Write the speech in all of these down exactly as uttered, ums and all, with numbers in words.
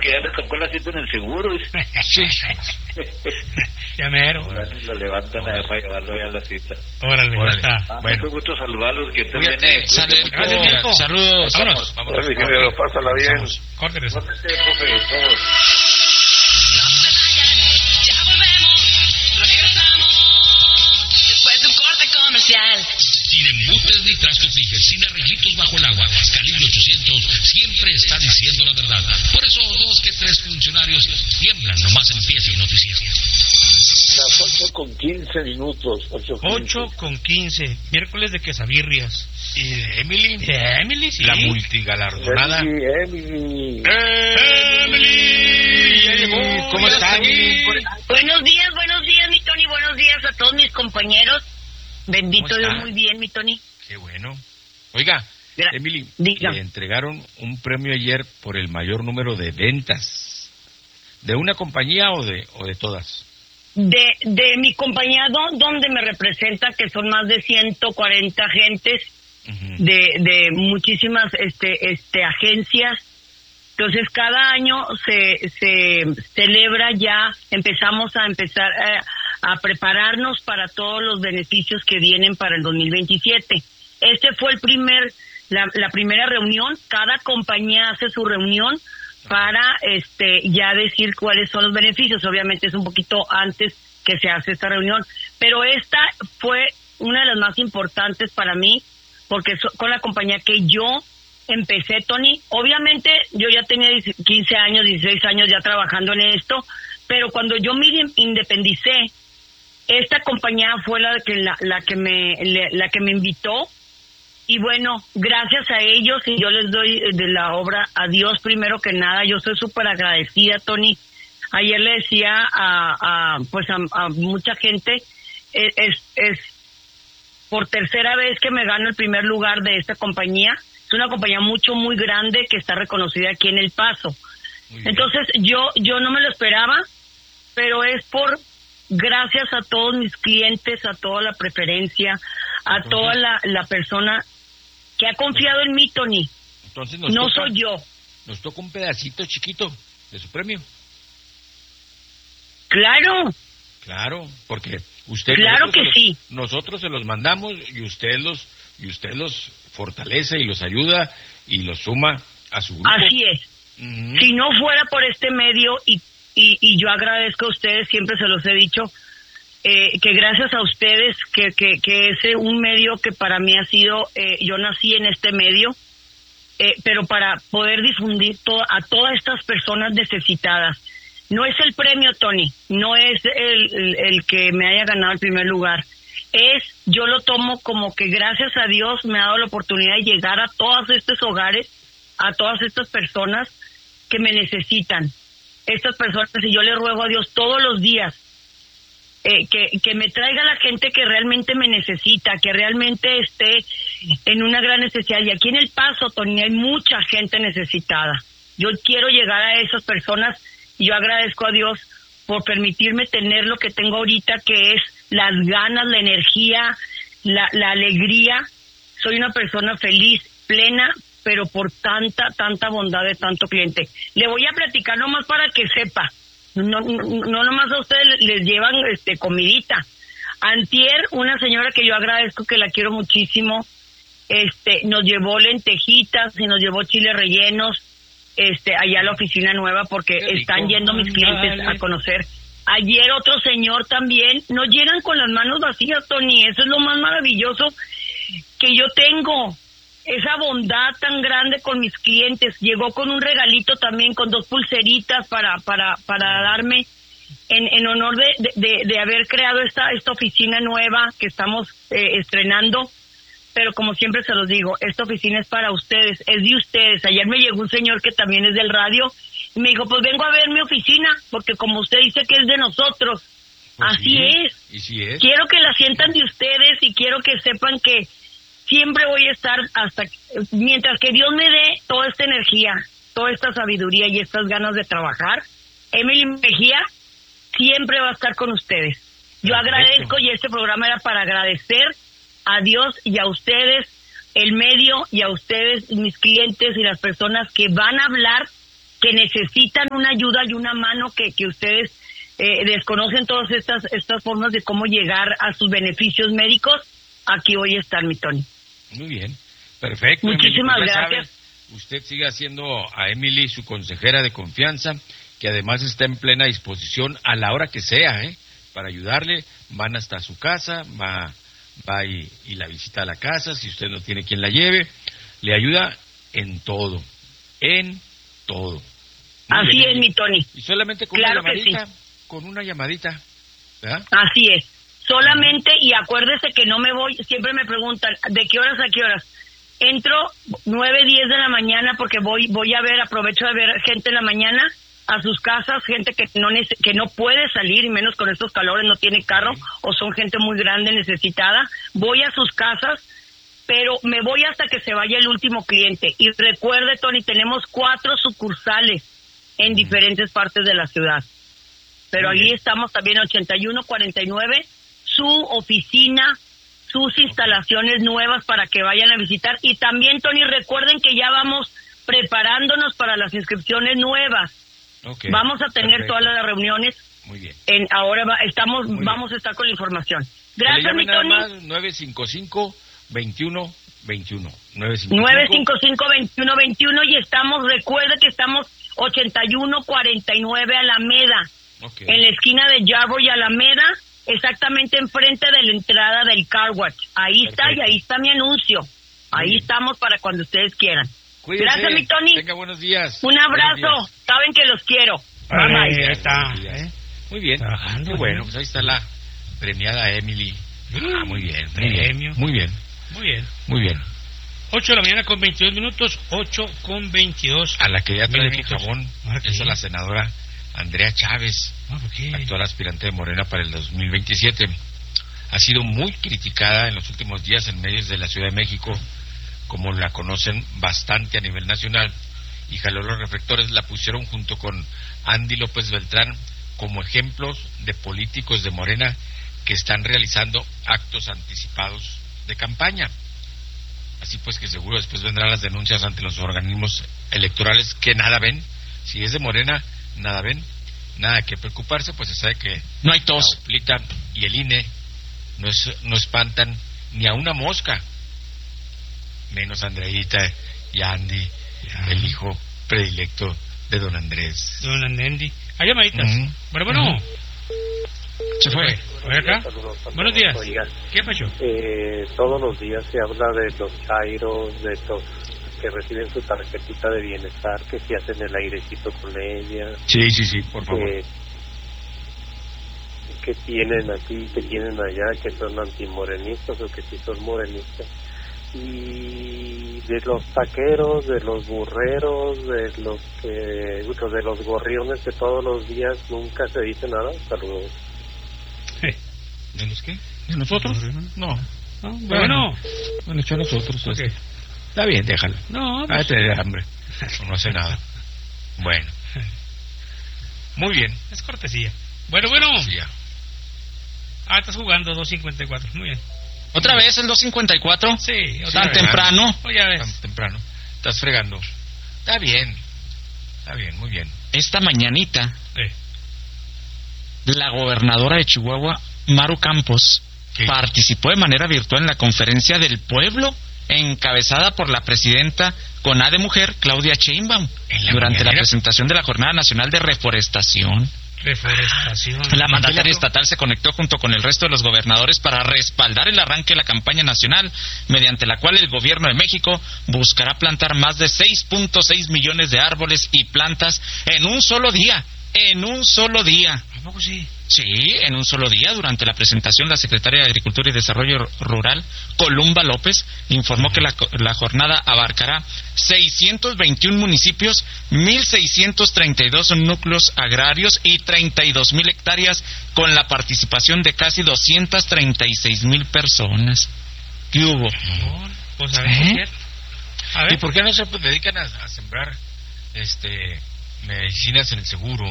que ya le tocó la cita en el seguro. Sí. Ya mero. Lo levantan a para llevarlo ya a la cita. Órale, Órale. ya está. Ah, Bueno. mucho gusto saludarlos. Que estén Cuídate, bien. sale, Gracias, Mirko. saludos. Vámonos. Vámonos. Oye, ingeniero, pásala bien. Vamos. Córteles. Córtese, profe, todos. No se vayan, ya volvemos, regresamos después de un corte comercial. Sin embutes ni trastos fijas, sin arreglitos bajo el agua. Calibre ochocientos siempre está diciendo la verdad. Por eso dos que tres funcionarios tiemblan nomás empieza el noticiero. Las ocho con quince minutos. ocho con quince. Miércoles de quesabirrias. Y de Emily. De Emily, sí. La multigalardonada. Emily, Emily. Emily. Ya llegó. ¿Cómo está, Emily? Buenos días, buenos días, mi Tony. Buenos días a todos mis compañeros. Bendito ¿Cómo Dios, está? muy bien, mi Tony. Qué bueno. Oiga, Gra- Emily, Diga. le entregaron un premio ayer por el mayor número de ventas. ¿De una compañía o de o de todas? De, de mi compañía, do- donde me representa, que son más de ciento cuarenta agentes Ujú. de, de muchísimas este, este, agencias. Entonces, cada año se, se celebra ya, empezamos a empezar eh, a prepararnos para todos los beneficios que vienen para el dos mil veintisiete. Este fue el primer, la, la primera reunión. Cada compañía hace su reunión para este ya decir cuáles son los beneficios. Obviamente es un poquito antes que se hace esta reunión, pero esta fue una de las más importantes para mí, porque so, con la compañía que yo empecé, Tony. Obviamente yo ya tenía quince años, dieciséis años ya trabajando en esto, pero cuando yo me independicé, esta compañía fue la que la, la que me la, la que me invitó. Y bueno, gracias a ellos, y yo les doy de la obra a Dios primero que nada. Yo soy súper agradecida, Tony. Ayer le decía a, a pues a, a mucha gente, es, es, es por tercera vez que me gano el primer lugar de esta compañía. Es una compañía mucho, muy grande que está reconocida aquí en El Paso. Entonces, yo yo no me lo esperaba, pero es por gracias a todos mis clientes, a toda la preferencia, a Entonces, toda la, la persona que ha confiado en mí, Tony. Entonces nos No toca, soy yo. Nos toca un pedacito chiquito de su premio. Claro, Claro, porque usted Claro nosotros que se los- sí. Nosotros se los mandamos y usted los y usted los fortalece y los ayuda y los suma a su grupo. así es. Ujú. Si no fuera por este medio, y, y, y yo agradezco a ustedes, siempre se los he dicho, eh, que gracias a ustedes, que, que, que es un medio que para mí ha sido, eh, yo nací en este medio, eh, pero para poder difundir to- a todas estas personas necesitadas. No es el premio, Tony, no es el, el, el que me haya ganado el primer lugar. Es, yo lo tomo como que gracias a Dios me ha dado la oportunidad de llegar a todos estos hogares, a todas estas personas que me necesitan. Estas personas, y yo le ruego a Dios todos los días eh, que, que me traiga la gente que realmente me necesita, que realmente esté en una gran necesidad. Y aquí en El Paso, Tony, hay mucha gente necesitada. Yo quiero llegar a esas personas y yo agradezco a Dios por permitirme tener lo que tengo ahorita, que es las ganas, la energía, la, la alegría. Soy una persona feliz, plena, pero por tanta, tanta bondad de tanto cliente. Le voy a platicar nomás para que sepa. No, no, no nomás a ustedes les llevan este comidita. Antier, una señora que yo agradezco, que la quiero muchísimo, este, nos llevó lentejitas y nos llevó chiles rellenos, este, allá a la oficina nueva, porque Qué rico. están yendo mis clientes Ándale. a conocer. Ayer otro señor también, nos llegan con las manos vacías, Tony, eso es lo más maravilloso que yo tengo, esa bondad tan grande con mis clientes. Llegó con un regalito también, con dos pulseritas para para para darme en, en honor de, de, de, de haber creado esta esta oficina nueva que estamos eh, estrenando. Pero como siempre se los digo, esta oficina es para ustedes, es de ustedes. Ayer me llegó un señor que también es del radio y me dijo, pues vengo a ver mi oficina, porque como usted dice que es de nosotros. Pues Así sí, es. Y sí es. Quiero que la sientan de ustedes y quiero que sepan que siempre voy a estar hasta mientras que Dios me dé toda esta energía, toda esta sabiduría y estas ganas de trabajar. Emily Mejía siempre va a estar con ustedes. Yo Perfecto. agradezco, y este programa era para agradecer a Dios y a ustedes, el medio, y a ustedes, mis clientes y las personas que van a hablar que necesitan una ayuda y una mano que, que ustedes eh, desconocen todas estas estas formas de cómo llegar a sus beneficios médicos, aquí hoy están, mi Tony. Muy bien, perfecto. Muchísimas Emily, pues ya gracias. sabe, usted sigue haciendo a Emily su consejera de confianza, que además está en plena disposición a la hora que sea, ¿eh? Para ayudarle. Van hasta su casa, va, va y, y la visita a la casa, si usted no tiene quien la lleve, le ayuda en todo, en todo. Muy Así bien, es, mi Tony. Y solamente con Claro una que llamadita, con una llamadita, ¿verdad? Así es. Solamente, y acuérdese que no me voy, siempre me preguntan, ¿de qué horas a qué horas? Entro nueve, diez de la mañana porque voy voy a ver, aprovecho de ver gente en la mañana a sus casas, gente que no nece- que no puede salir, y menos con estos calores, no tiene carro, o son gente muy grande, necesitada. Voy a sus casas, pero me voy hasta que se vaya el último cliente. Y recuerde, Tony, tenemos cuatro sucursales en diferentes partes de la ciudad. Pero Muy allí bien. estamos también, ochenta y uno cuarenta y nueve, su oficina, sus instalaciones nuevas para que vayan a visitar. Y también, Tony, recuerden que ya vamos preparándonos para las inscripciones nuevas. Okay, Vamos a tener perfecto. todas las reuniones. Muy bien. En, ahora va- estamos, Muy bien. vamos a estar con la información. Que le Gracias, llamen mi nada Tony. más nueve cinco cinco, veintiuno veintiuno. nueve cinco cinco. nueve cinco cinco, veintiuno veintiuno y estamos, recuerde que estamos ochenta y uno cuarenta y nueve Alameda, Ok. en la esquina de Jarbo y Alameda, exactamente enfrente de la entrada del Car Wash. Ahí está, Perfecto. y ahí está mi anuncio. Ahí bien. estamos para cuando ustedes quieran. Cuídese. Gracias, mi Tony. Tenga buenos días. Un Buenos abrazo. días. Saben que los quiero. Bye, Ahí bye. está. Buenos días. ¿eh? Muy bien. Trabajando, Qué bueno, ¿no? pues ahí está la premiada Emily. Ah, muy bien, muy bien. Premio. Muy bien, Muy bien. muy bien. ocho de la mañana con veintidós minutos, ocho con veintidós. A la que ya trae mi Minutitos. jabón Ah, es ¿qué? a la senadora Andrea Chávez, Ah, ¿por qué? actual aspirante de Morena para el dos mil veintisiete. Ha sido muy criticada en los últimos días en medios de la Ciudad de México, como la conocen bastante a nivel nacional, y jaló los reflectores. La pusieron junto con Andy López Beltrán como ejemplos de políticos de Morena que están realizando actos anticipados de campaña. Así pues que seguro después vendrán las denuncias ante los organismos electorales que nada ven. Si es de Morena, nada ven, nada que preocuparse, pues se sabe que No hay la tos. Oplita y el I N E no, es, no espantan ni a una mosca, menos Andreita y Andy, Ya. el hijo predilecto de don Andrés. Don Andendi. Hay llamaditas. Ujú. Bueno, bueno. Ujú. Se fue. A ver acá. Saludos a Buenos todos. días. Oiga, ¿Qué pasó? eh, todos los días se habla de los chairos, de los que reciben su tarjetita de bienestar, que se hacen el airecito con ella, Sí, sí, sí, por favor. que, que tienen aquí, que tienen allá, que son antimorenistas o que sí son morenistas. Y de los taqueros, de los burreros, de los que, de los gorriones que todos los días nunca se dice nada. Saludos. ¿De los qué? ¿De nosotros? No. No, bueno. Bueno, hecho a nosotros. Ok. este. Está bien, déjalo. No, Va a pues, tener hambre. No hace nada. Bueno. Muy bien. es cortesía. Bueno, bueno. Sí, ya. Ah, estás jugando dos cincuenta y cuatro. Muy bien. ¿Otra vez el dos cincuenta y cuatro? Sí, ¿Tan vez. temprano? Oh, ya ves. Tan temprano. Estás fregando. Está bien. Está bien, muy bien. Esta mañanita, Sí. la gobernadora de Chihuahua, Maru Campos, ¿Qué? participó de manera virtual en la conferencia del pueblo, encabezada por la presidenta con A de mujer, Claudia Sheinbaum, ¿En la durante la mañanera? presentación de la Jornada Nacional de Reforestación. Reforestación. La mandataria Materia estatal se conectó junto con el resto de los gobernadores para respaldar el arranque de la campaña nacional, mediante la cual el gobierno de México buscará plantar más de seis punto seis millones de árboles y plantas en un solo día. En un solo día. ¿A poco sí? Sí, en un solo día. Durante la presentación, la secretaria de Agricultura y Desarrollo Rural, Columba López, informó que la, la jornada abarcará seiscientos veintiún municipios, mil seiscientos treinta y dos núcleos agrarios y treinta y dos mil hectáreas, con la participación de casi doscientas treinta y seis mil personas. ¿Qué hubo? Oh, pues a ver, ¿Eh? ¿qué quiere? A ver. ¿Y por qué no se pues, dedican a, a sembrar este medicinas en el seguro?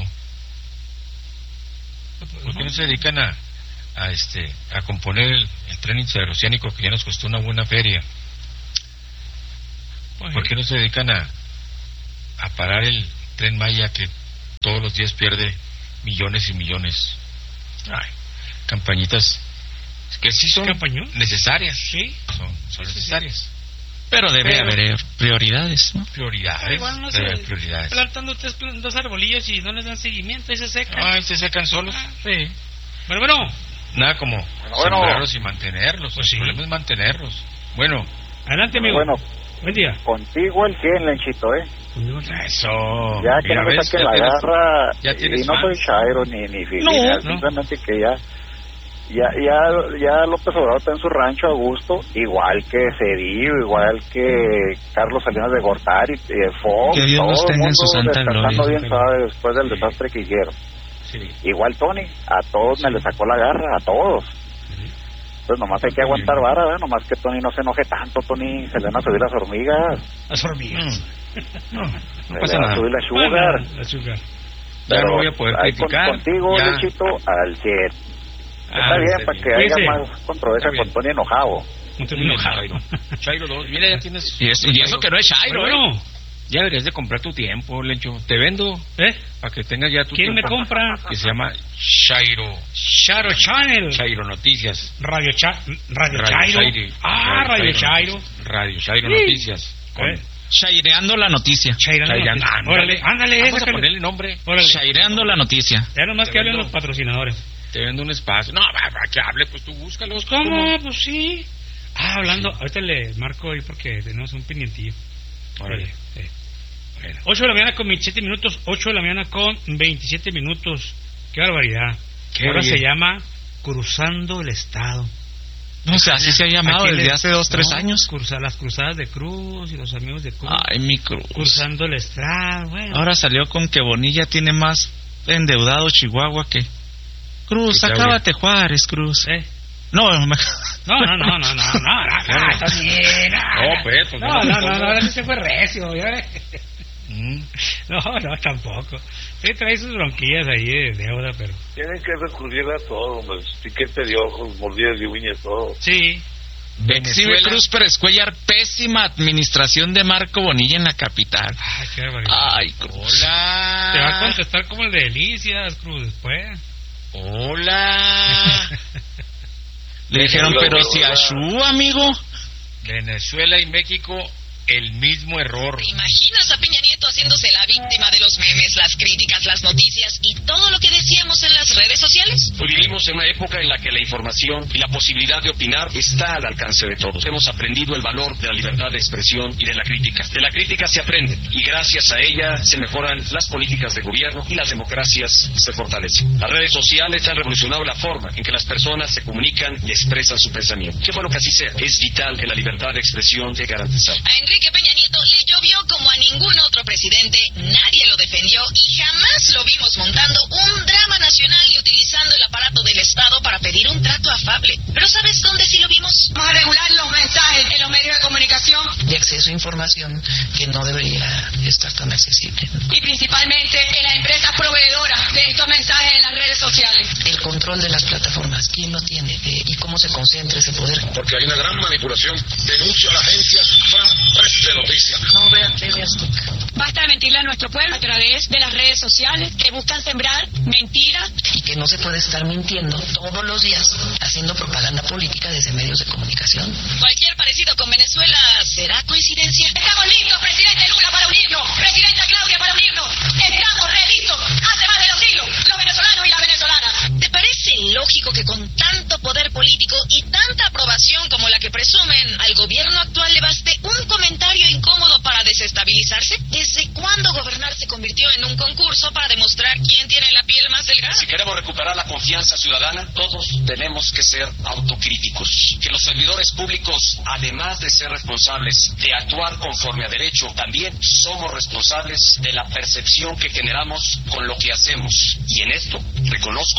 ¿Por qué no se dedican a, a este a componer el, el tren interoceánico que ya nos costó una buena feria? Pues, ¿Por qué no se dedican a, a parar el, Tren Maya que todos los días pierde millones y millones. Ay, campañitas que sí son ¿Campañón? necesarias. Sí. Son, son necesarias. Pero debe Pero- haber prioridades, ¿no? Prioridades. Igual no debe se haber prioridades. plantando tres, plan- dos arbolillos y no les dan seguimiento y se secan. Ay, se secan solos. Ah. Sí. Bueno, bueno, Nada como Bueno. sembrarlos y mantenerlos. Pues sí. El problema es mantenerlos. Bueno, adelante, amigo. Bueno, Buen día. contigo el cien, Lenchito, ¿eh? eso. Ya que Mira, no me ¿ves? saquen Ya la tienes- garra, ya y tienes no soy fans. chairo ni, ni filina, No, no. simplemente que ya, ya, ya, ya López Obrador está en su rancho a gusto, igual que Cedillo, igual que Carlos Salinas de Gortari, eh, Fox, Que Dios los todo el tenga en mundo su santa descansando gloria. bien suave después del desastre que hicieron. Sí. Igual Tony, a todos me le sacó la garra, a todos. Pues nomás hay que aguantar vara, ¿verdad? Nomás que Tony no se enoje tanto, Tony, se le van a subir las hormigas, Las hormigas. No, no se pasa le va a nada. subir la sugar. La sugar. Ya Pero no voy a poder ahí con- criticar. contigo, ya. Lechito, al cien. Ah, Está bien, está para que bien. haya Sí, sí. más controversia Está bien. con Tony enojado. No te Mira, enojado. Chairo. Chairo dos. Mira, ya tienes. Y, es- y eso que no es Chairo, ¿eh? Bueno, Ya deberías de comprar tu tiempo, Lencho. Te vendo ¿eh? para que tengas ya tu ¿Quién me tiempo. compra? Que se llama Chairo. Charo Channel. Chairo Noticias. Radio, Cha Radio, Radio Chairo. Chairo. Ah, Radio Chairo. Noticias. Radio Chairo Sí. Noticias. Con- ¿Eh? Chaireando la noticia. Chairo. Chaireando. Ándale, órale, ándale, Vamos esa a ponerle nombre. Órale. Chaireando la noticia. Ya nomás Te que hablen vendo. los patrocinadores. Te vendo un espacio. No, va, va, que hable, pues tú búscalos. ¿Cómo? Pues sí. Ah, hablando, ahorita le marco ahí porque tenemos un pendientillo. Órale. Sí. ocho de la mañana con veintisiete minutos, ocho de la mañana con veintisiete minutos. Qué barbaridad. Qué Ahora bien. se llama Cruzando el Estado. No sé, así se ha llamado Aquí desde le- hace dos, tres no, años. Cruza, las cruzadas de Cruz y los amigos de Cruz. Ay, mi Cruz. Cruzando el Estado, bueno. Ahora salió con que Bonilla tiene más endeudado Chihuahua que... Cruz, Que acábate Juárez, Cruz. ¿Eh? No, me... No, no, no, no, no, no, no, no, está bien, no, No, pues, pues, no, no, no, no, no, no. no, ahora sí se fue recio, ya ves. Mm. No, no, tampoco. Sí, trae sus bronquillas ahí de deuda, pero... Tienen que recurrir a todo, pues, piquete de ojos, mordidas de uñas, todo. Sí. Exhibe Venezuela. Cruz Pérez Cuellar pésima administración de Marco Bonilla en la capital. Ay, qué barbaridad. Ay, Cruz. Hola. Te va a contestar como el de Delicias, Cruz, después. Hola. Le dijeron, Hola, pero hola. si a su amigo... Venezuela y México, el mismo error. ¿Te imaginas a Peña Nieto haciéndose la víctima de los memes, las críticas, las noticias y todo lo que decíamos en las redes sociales? Hoy vivimos en una época en la que la información y la posibilidad de opinar está al alcance de todos. Hemos aprendido el valor de la libertad de expresión y de la crítica. De la crítica se aprende y gracias a ella se mejoran las políticas de gobierno y las democracias se fortalecen. Las redes sociales han revolucionado la forma en que las personas se comunican y expresan su pensamiento. Qué bueno que así sea. Es vital que la libertad de expresión esté garantizada. A Enrique Peña Nieto le llovió como a ningún otro presidente, nadie lo defendió y jamás lo vimos montando un drama nacional y utilizando el aparato del Estado para pedir un trato afable. Pero ¿sabes dónde sí lo vimos? Vamos a regular los mensajes en los medios de comunicación de acceso a información que no debería estar tan accesible. y principalmente en las empresas proveedoras de estos mensajes en las redes sociales. El control de las plataformas, ¿quién lo tiene? Eh, ¿Y cómo se concentra ese poder? Porque hay una gran manipulación. Denuncio a la agencia Fran Press de Noticias. No vean T V Azteca. Basta de mentirle a nuestro pueblo a través de las redes sociales que buscan sembrar mentiras. Y que no se puede estar mintiendo todos los días haciendo propaganda política desde medios de comunicación. Cualquier parecido con Venezuela será coincidencia. Estamos listos, presidente Lula, para unirnos, presidenta Claudia, para unirnos. Estamos listos hace más de dos siglos, los venezolanos y las venezolanas. ¿Te parece lógico que con tanto poder político y tanta aprobación como la que presumen, al gobierno actual le baste un comentario incómodo para desestabilizarse? ¿Desde cuándo gobernar se convirtió en un concurso para demostrar quién tiene la piel más delgada? Si queremos recuperar la confianza ciudadana, todos tenemos que ser autocríticos. Que los servidores públicos, además de ser responsables de actuar conforme a derecho, también somos responsables de la percepción que generamos con lo que hacemos. Y en esto reconozco que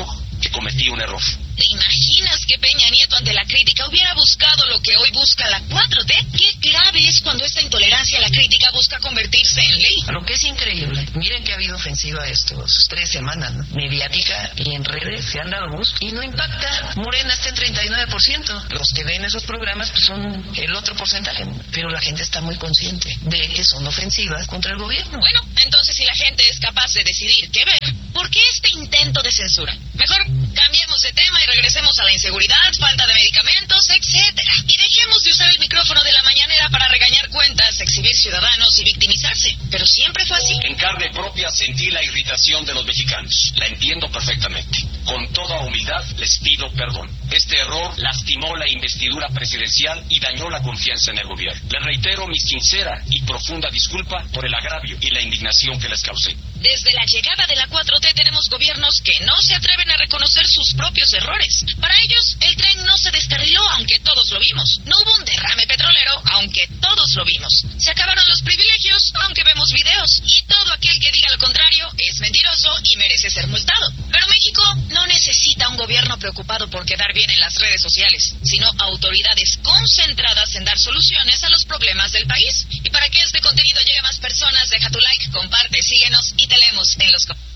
que cometí un error. ¿Te imaginas que Peña Nieto ante la crítica hubiera buscado lo que hoy busca la cuatro T? Qué grave es cuando esta intolerancia a la crítica busca convertirse en ley. Lo que es increíble, miren que ha habido ofensiva estos tres semanas, ¿no? Mediática y en redes se han dado gusto y no impacta. Morena está en treinta y nueve por ciento. Los que ven esos programas pues, son el otro porcentaje, pero la gente está muy consciente de que son ofensivas contra el gobierno. Bueno, entonces si la gente es capaz de decidir qué ver, ¿por qué este intento de censura? Mejor cambiemos de tema y regresemos a la inseguridad, falta de medicamentos, etcétera. Y dejemos de usar el micrófono de la mañanera para regañar cuentas, exhibir ciudadanos y victimizarse. Pero siempre fue así. En carne propia sentí la irritación de los mexicanos. La entiendo perfectamente. Con toda humildad les pido perdón. Este error lastimó la investidura presidencial y dañó la confianza en el gobierno. Les reitero mi sincera y profunda disculpa por el agravio y la indignación que les causé. Desde la llegada de la cuatro T tenemos gobiernos que no se atreven a reconocer sus propios errores. Para ellos, el tren no se descarriló, aunque todos lo vimos. No hubo un derrame petrolero, aunque todos lo vimos. Se acabaron los privilegios, aunque vemos videos. Y todo aquel que diga lo contrario es mentiroso y merece ser multado. Pero México no necesita un gobierno preocupado por quedar bien en las redes sociales, sino autoridades concentradas en dar soluciones a los problemas del país. Y para que este contenido llegue a más personas, deja tu like, comparte, síguenos y te leemos en los comentarios.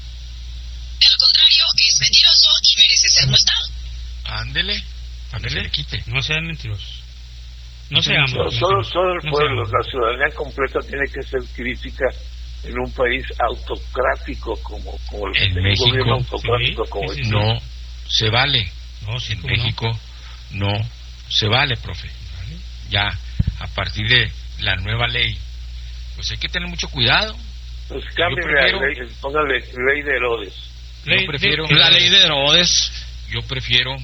De lo contrario, es mentiroso y merece ser multado. Ándele, ándele, quite. No sean mentirosos. No seamos. Solo, solo, solo el pueblo, la ciudadanía completa tiene que ser crítica en un país autocrático como, como el, en el México, gobierno autocrático sí, como sí, el sí. No se vale. No, sí, en México no. no se vale, profe. Vale. Ya, a partir de la nueva ley, pues hay que tener mucho cuidado. Pues cámbienle la ley, póngale ley de Herodes. Ley, yo prefiero, la ley de Herodes. Yo prefiero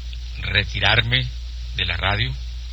retirarme de la radio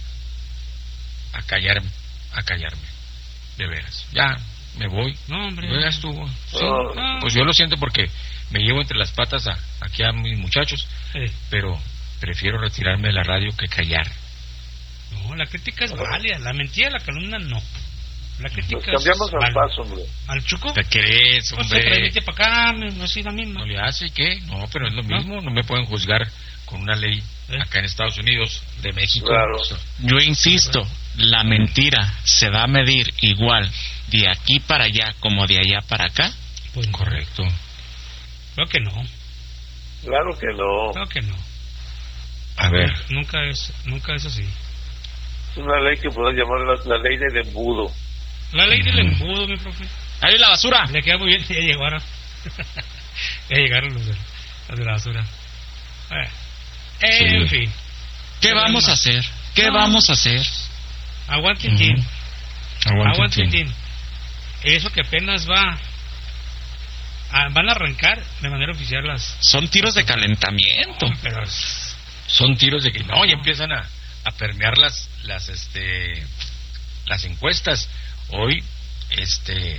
a callarme, a callarme, de veras. Ya, me voy. No, hombre. Ya estuvo. Sí. Oh. Pues yo lo siento porque me llevo entre las patas a, aquí a mis muchachos, sí. Pero prefiero retirarme de la radio que callar. No, la crítica es válida, la mentira, la calumnia no. La crítica Nos cambiamos es al válida. paso, hombre. ¿Al Chuco? ¿Te crees, hombre? Pues se transmite para acá, no es la misma. ¿No le hace qué? No, pero es lo mismo, no, no me pueden juzgar con una ley ¿Eh? acá en Estados Unidos, de México. Claro. Yo insisto, la mentira se va a medir igual de aquí para allá como de allá para acá. Pues correcto. Creo que no. Claro que no. Creo que no. A ver. Nunca es, nunca es así. Es una ley que podemos llamar la, la ley del embudo. La ley del embudo, mi profe. Ahí la basura. Le queda muy bien, ya llegaron. Ya llegaron los de, los de la basura. Eh. Sí. En fin. ¿Qué vamos a hacer? ¿Qué no. vamos a hacer? Aguantintín. Uh-huh. Aguantintín. Eso que apenas va. A, van a arrancar de manera oficial las. Son tiros de calentamiento. No, pero es... Son tiros de que no, ya empiezan a, a permear las, las, este, las encuestas. Hoy, este,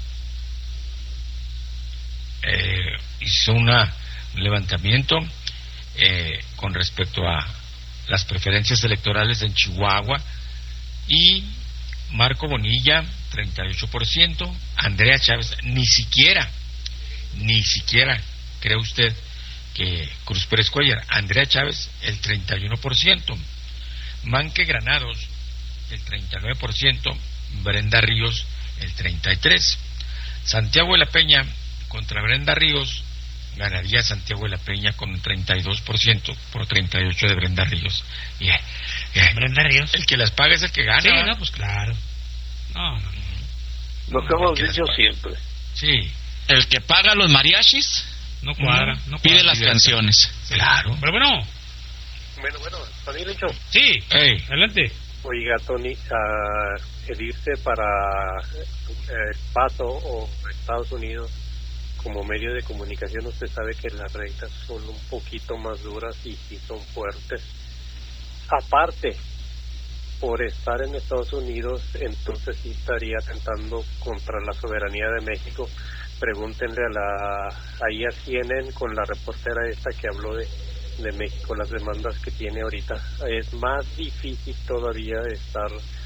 eh, hizo una, un levantamiento eh, con respecto a las preferencias electorales en Chihuahua y Marco Bonilla treinta y ocho por ciento, Andrea Chávez ni siquiera, ni siquiera cree usted que Cruz Pérez Cuellar, Andrea Chávez el treinta y uno por ciento, Manque Granados el treinta y nueve por ciento, Brenda Ríos el treinta y tres por ciento. Santiago de la Peña contra Brenda Ríos, ganaría Santiago de la Peña con un treinta y dos por ciento por treinta y ocho por ciento de Brenda Ríos. Yeah, yeah. Brenda Ríos. El que las paga es el que gana. Sí, no, pues claro. No, no. Lo que hemos dicho siempre. Sí. El que paga los mariachis no cuadra, no, no pide cuadra. las canciones. Sí. Claro. Pero bueno. Bueno, bueno, Tony Lecho. Sí, hey. Adelante. Oiga, Tony, uh, el irse para eh, El Paso o Estados Unidos como medio de comunicación, usted sabe que las reglas son un poquito más duras y sí son fuertes. Aparte, por estar en Estados Unidos, entonces sí estaría atentando contra la soberanía de México. Pregúntenle a la ahí a C N N con la reportera esta que habló de, de México, las demandas que tiene ahorita. Es más difícil todavía estar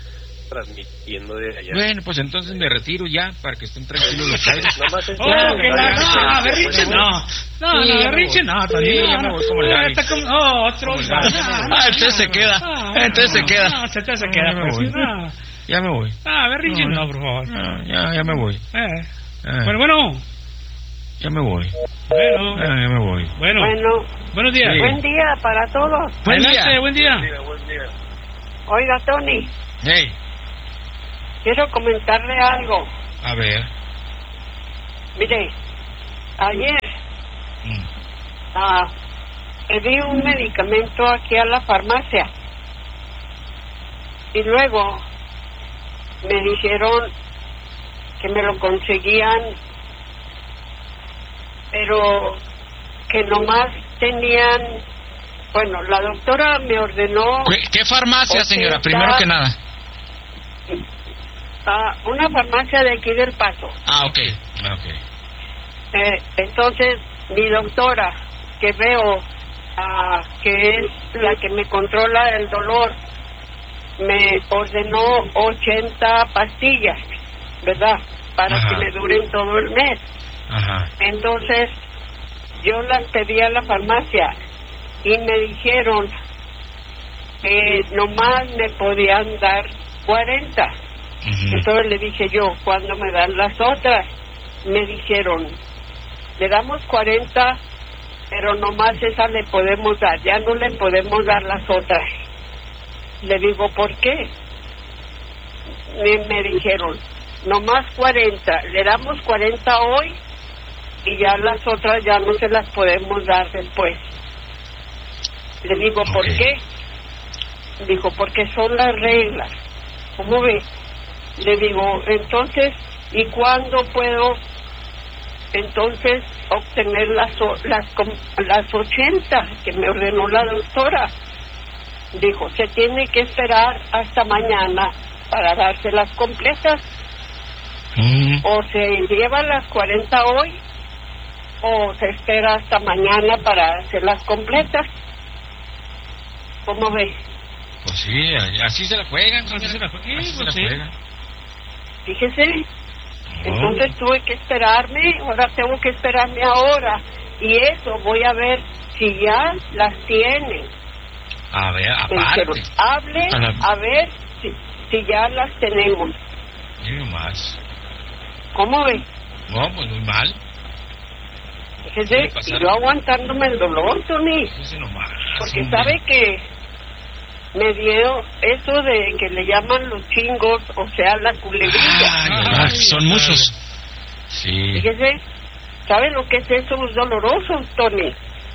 transmitiendo de allá. Bueno, pues entonces me retiro ya para que estén tranquilos los aires. Nomás es- Oh, que la... No, berrinche no. No, no, berrinche no, Tony. Sí, ya me voy como el Gaby. Está como... Oh, otro... Como el Gaby. Ah, entonces se queda. Ah, Entonces se queda. No, se te se queda. Ya me pues, voy. no. Ya me voy. Ah, berrinche No, no, por favor. No, ya, ya me voy. Eh. Eh, Bueno, bueno. Ya me voy. Bueno. Eh, ya me voy. Bueno. Bueno, Buenos días. Sí. buen día para todos. Buen Adelante, día. buen día. Buen día. Oiga, Tony, Hey, quiero comentarle algo. a ver. Mire, ayer Mm. ah, pedí un medicamento aquí a la farmacia y luego me dijeron que me lo conseguían, pero que nomás tenían, bueno, la doctora me ordenó ¿Qué, qué farmacia, señora? ochenta Primero que nada. a una farmacia de aquí del Paso. Ah, ok. Ah, ok. Eh, entonces, mi doctora, que veo ah, que es la que me controla el dolor, me ordenó ochenta pastillas, ¿verdad? Para Ajá. que me duren todo el mes. Ajá. Entonces, yo las pedí a la farmacia y me dijeron que nomás me podían dar cuarenta. Ujú. Entonces le dije yo, ¿cuándo me dan las otras? Me dijeron, le damos cuarenta, pero nomás esa le podemos dar, ya no le podemos dar las otras. Le digo, ¿por qué? Me, me dijeron, nomás cuarenta, le damos cuarenta hoy y ya las otras ya no se las podemos dar después. Le digo, ¿por Ok. qué? Dijo, porque son las reglas. ¿Cómo ve? Le digo, entonces, ¿y cuándo puedo entonces obtener las o- las com- las ochenta que me ordenó la doctora? Dijo, se tiene que esperar hasta mañana para dárselas completas. Mm. O se lleva las cuarenta hoy o se espera hasta mañana para hacerlas completas. ¿Cómo ve? Pues sí, así se la juegan. Así se la juegan, Así se pues la sí. juegan. Fíjese, No. entonces tuve que esperarme, ahora tengo que esperarme ahora. Y eso voy a ver si ya las tienen. A ver, Pero aparte. hable A la- a ver si, si ya las tenemos. Ni más. ¿Cómo ve? No, pues muy mal. Fíjese, Sí, y pasaron. yo aguantándome el dolor, Tony. Ese nomás. Porque hombre. sabe que me dio eso de que le llaman los chingos, o sea, la culebrilla. Ay, Ah, ay, son muchos. Sí. Fíjese, ¿sabe lo que es eso? Es doloroso, Tony.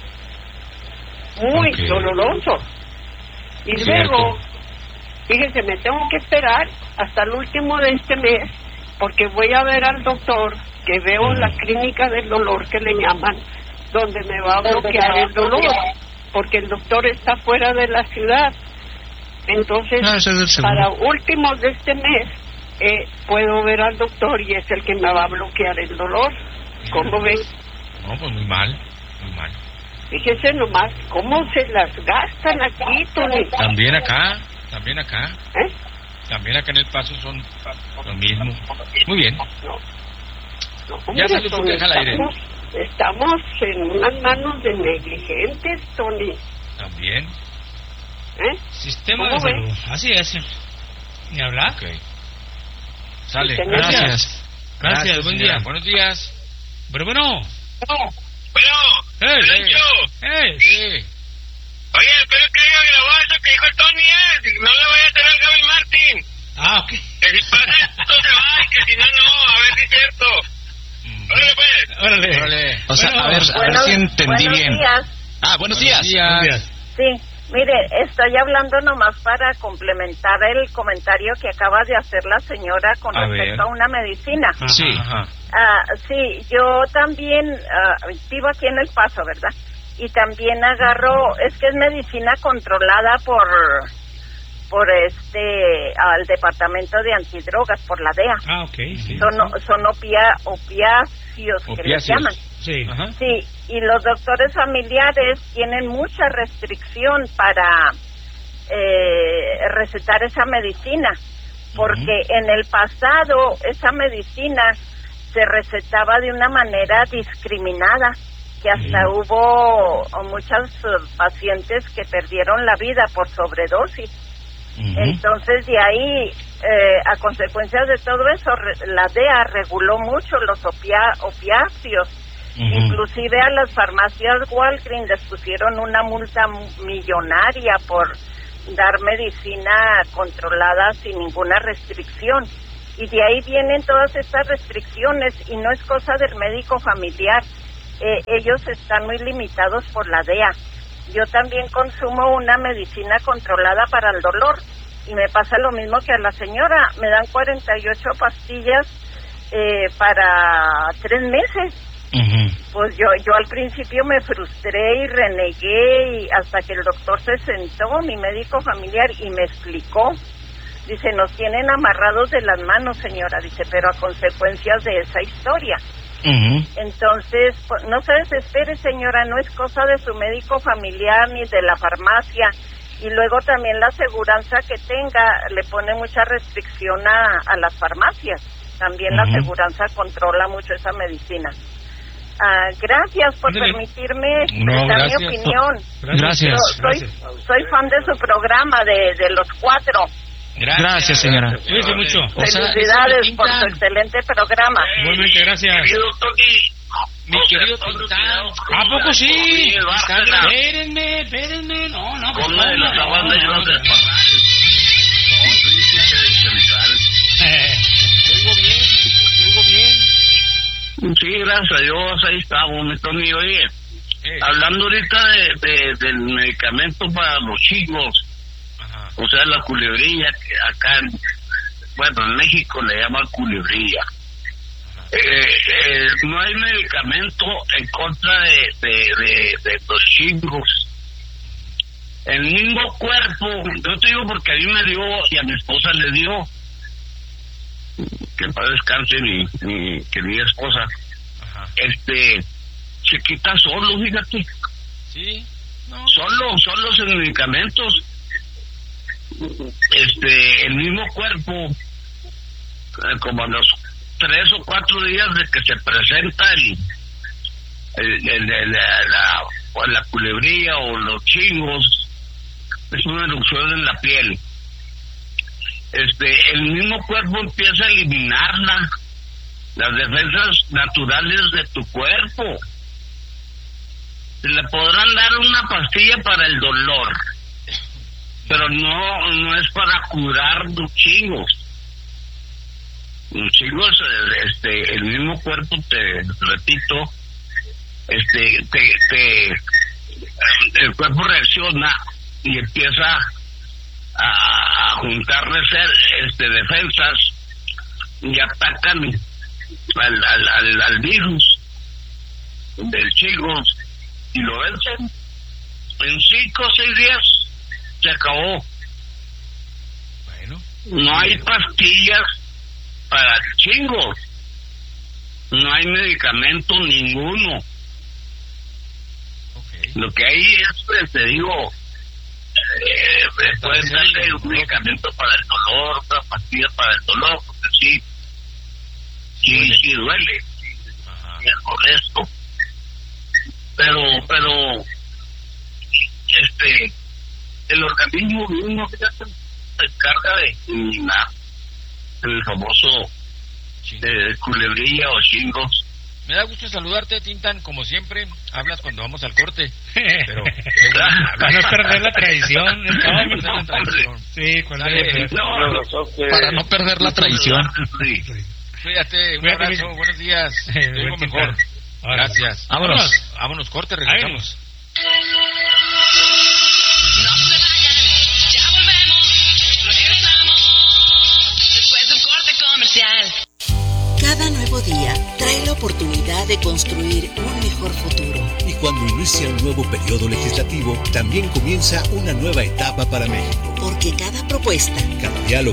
Muy Ok. doloroso. Y Cierto. luego, fíjese, me tengo que esperar hasta el último de este mes, porque voy a ver al doctor, que veo Ujú. la clínica del dolor que le llaman, donde me va a bloquear el dolor, porque el doctor está fuera de la ciudad. Entonces, Ah, ese es el seguro. para últimos de este mes, eh, puedo ver al doctor y es el que me va a bloquear el dolor. ¿Cómo ven? No, pues muy mal. Muy mal. Fíjese nomás cómo se las gastan aquí, Tony. También acá. También acá. ¿Eh? También acá en El Paso son lo mismo. Muy bien. No, Ya hombre, salió su Tony, queja al aire. estamos, estamos en unas manos de negligentes, Tony. También. ¿Eh? Sistema de ¿Cómo ve? salud. Así es. Ni hablar. Ok. Sale. Sí, señor. Gracias. Gracias, buen señora. día. Buenos días. Pero bueno. Bueno, ¡Ey! Lencho. ¡Ey! Sí. Oye, espero que haya grabado eso que dijo el Tony, ¿eh? No le vaya a tener Gaby Martín. Ah, ok. Que si pasa esto se va y que si no, no. A ver si es cierto. Órale, pues. Órale. Órale. O sea, Bueno, a ver, a ver Buenos- si entendí buenos bien. días. Ah, buenos días. Buenos días. Sí, mire, estoy hablando nomás para complementar el comentario que acaba de hacer la señora con A respecto ver. a una medicina. Ajá. Sí. Ajá. Ah, sí, yo también ah, vivo aquí en El Paso, ¿verdad? Y también agarro, es que es medicina controlada por por este al departamento de antidrogas, por la D E A. Ah, ok. Sí. Son, son opia, opiáceos que les Opiáceos. llaman. Sí. Ajá. Sí, y los doctores familiares tienen mucha restricción para eh, recetar esa medicina, porque uh-huh. en el pasado esa medicina se recetaba de una manera discriminada, que hasta uh-huh. hubo muchas uh, pacientes que perdieron la vida por sobredosis. Uh-huh. Entonces, de ahí, eh, a consecuencia de todo eso, re- la D E A reguló mucho los opia- opiáceos. Uh-huh. Inclusive a las farmacias Walgreens les pusieron una multa millonaria por dar medicina controlada sin ninguna restricción. Y de ahí vienen todas estas restricciones, y no es cosa del médico familiar. Eh, ellos están muy limitados por la D E A. Yo también consumo una medicina controlada para el dolor, y me pasa lo mismo que a la señora. Me dan cuarenta y ocho pastillas eh, para tres meses. Uh-huh. Pues yo yo al principio me frustré y renegué, y hasta que el doctor se sentó, mi médico familiar, y me explicó. Dice, nos tienen amarrados de las manos, señora, dice, pero a consecuencias de esa historia. Uh-huh. Entonces, pues, no se desespere, señora, no es cosa de su médico familiar ni de la farmacia. Y luego también la aseguranza que tenga le pone mucha restricción a, a las farmacias. También uh-huh. la aseguranza controla mucho esa medicina. Ah, gracias por Dile. permitirme no, dar gracias. mi opinión. Gracias. Yo, soy, gracias. soy fan de su programa, de, de los cuatro. Gracias, gracias señora. Cuídese mucho. Felicidades o sea, por su excelente programa. Igualmente, gracias. Querido Toki, mi querido Tintán. ¿A poco sí? Espérenme, espérenme. No, no, pues ponme la lavanda y no te Oigo bien, oigo bien. Sí, gracias a Dios, ahí estamos, mi Tony. Oye, eh. hablando ahorita de, de, del medicamento para los chicos, ajá. O sea, la culebrilla, que acá, bueno, en México le llaman culebrilla. Eh, eh, no hay medicamento en contra de, de, de, de los chicos. El mismo cuerpo, yo te digo porque a mí me dio y a mi esposa le dio, que para descanse mi, mi querida esposa. Ajá. Este se quita solo, fíjate. Sí. No. Solo, solo en medicamentos. Este, el mismo cuerpo, eh, como a los tres o cuatro días de que se presenta el, el, el, el la, la, o la culebrilla o los chingos, es una erupción en la piel. Este, el mismo cuerpo empieza a eliminarla, las defensas naturales de tu cuerpo. Le podrán dar una pastilla para el dolor, pero no no es para curar los chingos. Los chingos, este, el mismo cuerpo, te repito, este, te, te, el cuerpo reacciona y empieza a, a juntar este, defensas y atacan al, al, al, al virus del chingos y lo vencen. En cinco o seis días se acabó. Bueno, no hay pastillas para chingos, no hay medicamento ninguno. Okay. Lo que hay es, pues, te digo, eh, pueden darle un medicamento para el dolor, una pastilla para el dolor, porque sí, sí, duele. sí duele, Ajá. y es molesto. Pero, pero, este, el organismo mismo, fíjate, se encarga de eliminar el famoso eh, culebrilla o chingos. Me da gusto saludarte, Tintán, como siempre. Hablas cuando vamos al corte, pero para no perder la tradición. Para no perder la tradición. Sí, cuando Dale, no, no, para no perder la tradición. Sí. Cuídate, un Cuídate, abrazo, mi... buenos días. Te digo mejor. Gracias. Vámonos. Vámonos, vámonos corte, regresamos. No se vayan, ya volvemos, regresamos después de un corte comercial. Cada nuevo día trae la oportunidad de construir un mejor futuro. Y cuando inicia un nuevo periodo legislativo, también comienza una nueva etapa para México. Porque cada propuesta, cada diálogo